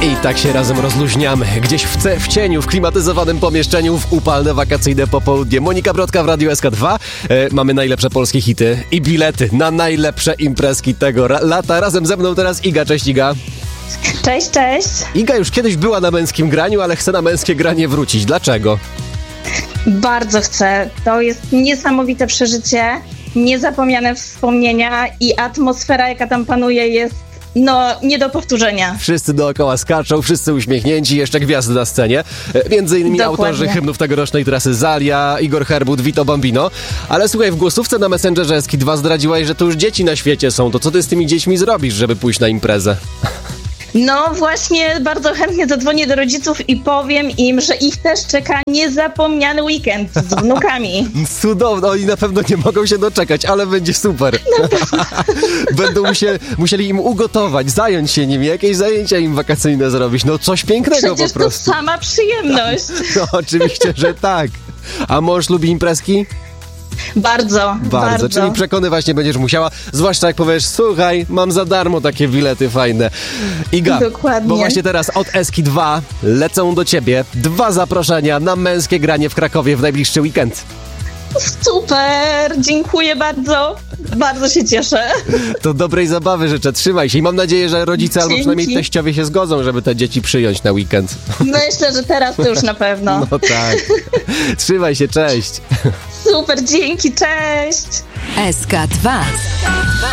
I tak się razem rozluźniamy. Gdzieś w cieniu, w klimatyzowanym pomieszczeniu, w upalne wakacyjne popołudnie. Monika Brodka w Radiu SK2. Mamy najlepsze polskie hity i bilety na najlepsze imprezki tego lata. Razem ze mną teraz Iga. Cześć, Iga. Cześć, cześć. Iga już kiedyś była na męskim graniu, ale chce na męskie granie wrócić. Dlaczego? Bardzo chcę. To jest niesamowite przeżycie, niezapomniane wspomnienia i atmosfera, jaka tam panuje, jest nie do powtórzenia. Wszyscy dookoła skaczą, wszyscy uśmiechnięci, jeszcze gwiazdy na scenie. Między innymi Dokładnie. autorzy hymnów tegorocznej trasy Zalia, Igor Herbut, Vito Bambino. Ale słuchaj, w głosówce na Messengerze SK2 zdradziłaś, że to już dzieci na świecie są. To co ty z tymi dziećmi zrobisz, żeby pójść na imprezę? No właśnie, bardzo chętnie zadzwonię do rodziców i powiem im, że ich też czeka niezapomniany weekend z wnukami. Cudowno, oni na pewno nie mogą się doczekać, ale będzie super. Będą musieli im ugotować, zająć się nimi, jakieś zajęcia im wakacyjne zrobić. No coś pięknego. Przecież po prostu. to sama przyjemność. No oczywiście, że tak. A mąż lubi imprezki? Bardzo. Czyli przekonywać nie będziesz musiała, zwłaszcza jak powiesz, słuchaj, mam za darmo takie bilety fajne. Iga, Dokładnie. bo właśnie teraz od SK2 lecą do ciebie 2 zaproszenia na męskie granie w Krakowie w najbliższy weekend. Super, dziękuję bardzo. Bardzo się cieszę. To dobrej zabawy życzę, trzymaj się i mam nadzieję, że rodzice albo przynajmniej teściowie się zgodzą, żeby te dzieci przyjąć na weekend. Myślę, że teraz to już na pewno. No tak. Trzymaj się, cześć. Super, dzięki, cześć. SK2